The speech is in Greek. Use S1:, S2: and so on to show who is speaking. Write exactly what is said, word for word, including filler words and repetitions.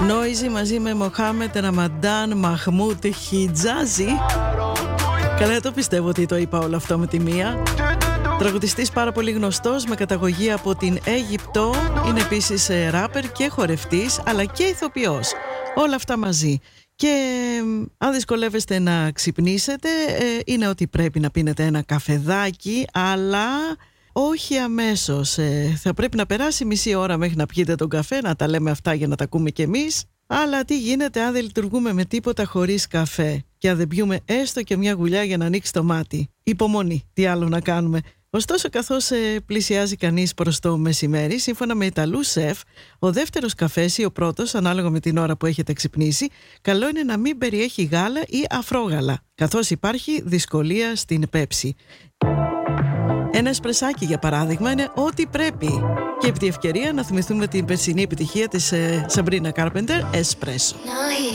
S1: Νόιζι μαζί με Μοχάμετ Ραμαντάν Μαχμούτ Χιτζάζι. Καλά, το πιστεύω ότι το είπα όλο αυτό με τη μία. Τραγουδιστής πάρα πολύ γνωστός με καταγωγή από την Αίγυπτο. Είναι επίσης ράπερ και χορευτής αλλά και ηθοποιός. Όλα αυτά μαζί. Και αν δυσκολεύεστε να ξυπνήσετε, είναι ότι πρέπει να πίνετε ένα καφεδάκι, αλλά όχι αμέσως. Θα πρέπει να περάσει μισή ώρα μέχρι να πιείτε τον καφέ, να τα λέμε αυτά για να τα ακούμε κι εμείς. Αλλά τι γίνεται αν δεν λειτουργούμε με τίποτα χωρίς καφέ και αν δεν πιούμε έστω και μια γουλιά για να ανοίξει το μάτι? Υπομονή, τι άλλο να κάνουμε. Ωστόσο, καθώς ε, πλησιάζει κανείς προς το μεσημέρι, σύμφωνα με Ιταλούς σεφ, ο δεύτερος καφές ή ο πρώτος, ανάλογα με την ώρα που έχετε ξυπνήσει, καλό είναι να μην περιέχει γάλα ή αφρόγαλα, καθώς υπάρχει δυσκολία στην πέψη. Ένα εσπρεσάκι, για παράδειγμα, είναι ό,τι πρέπει. Και επί τη ευκαιρία να θυμηθούμε την περσινή επιτυχία της ε, Σαμπρίνα Κάρπεντερ, Espresso.